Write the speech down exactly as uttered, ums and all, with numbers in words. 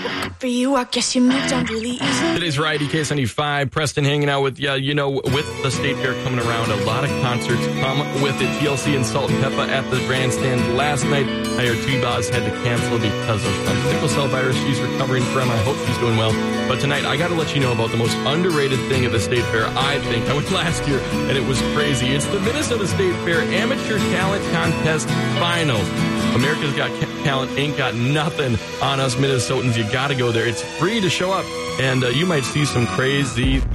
For you, I guess you moved on really easy. Today's Variety K seventy-five. Preston hanging out with you. You know, with the State Fair coming around, a lot of concerts come with it. T L C and Salt and Peppa at the grandstand last night. I heard T-Boz had to cancel because of some sickle cell virus she's recovering from. I hope she's doing well. But tonight, I got to let you know about the most underrated thing at the State Fair, I think. I went last year, and it was crazy. It's the Minnesota State Fair Amateur Talent Contest Finals. America's Got Talent ain't got nothing on us Minnesotans. You got to go there. It's free to show up, and uh, you might see some crazy